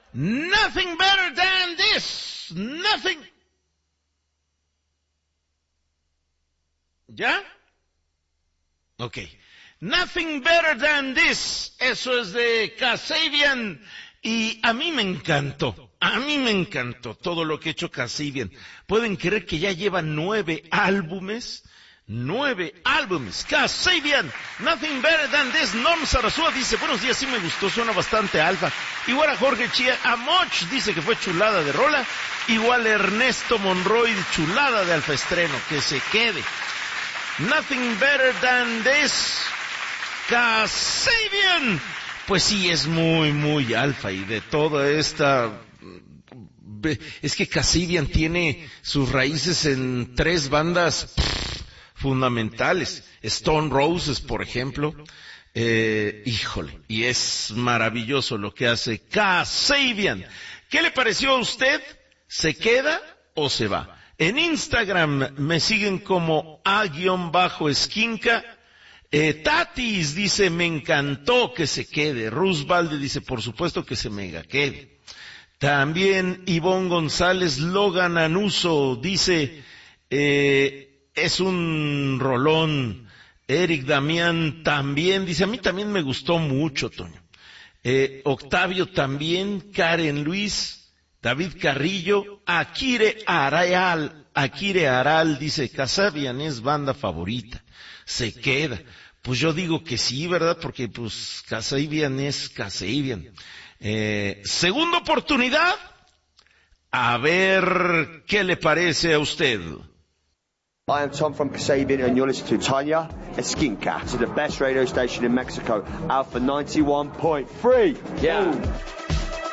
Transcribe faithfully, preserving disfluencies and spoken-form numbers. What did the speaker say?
Nothing better than this. Nothing. ¿Ya? Ok. Nothing better than this. Eso es de Kasabian. Y a mí me encantó. A mí me encantó todo lo que ha hecho Kasabian. ¿Pueden creer que ya lleva nueve álbumes? Nueve álbumes. Kasabian. Nothing better than this. Norm Sarasúa dice, buenos días, sí me gustó, suena bastante alfa. Igual a Jorge Chía. Amoch dice que fue chulada de rola. Igual Ernesto Monroy, chulada de alfa estreno. Que se quede. Nothing better than this. Kasabian. Pues sí, es muy, muy alfa y de toda esta... Es que Kasabian tiene sus raíces en tres bandas pff, fundamentales. Stone Roses, por ejemplo. Eh, híjole, y es maravilloso lo que hace Kasabian. ¿Qué le pareció a usted? ¿Se queda o se va? En Instagram me siguen como a-esquinca. Eh, Tatis dice, me encantó que se quede. Ruz Valde dice, por supuesto que se mega quede. También Ivonne González, Logan Anuso dice, eh, es un rolón. Eric Damián también dice, a mí también me gustó mucho, Toño. Eh, Octavio también, Karen Luis, David Carrillo, Akire Aral, Akire Aral dice, Kasabian es banda favorita. Se queda. Pues yo digo que sí, ¿verdad? Porque pues Kasabian es Kasabian. Eh, segunda oportunidad. A ver qué le parece a usted. I am Tom from Kasabian and you're listening to Tanya Esquinca to the best radio station in Mexico, Alpha ninety-one point three. Yeah. Ooh.